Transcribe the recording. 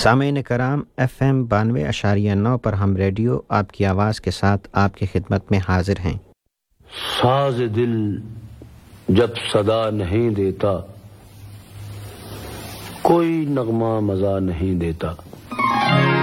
सामीन कराम FM 92.9 पर हम रेडियो आपकी आवाज़ के साथ आपकी खिदमत में हाजिर हैं। साज दिल जब सदा नहीं देता, कोई नगमा मजा नहीं देता।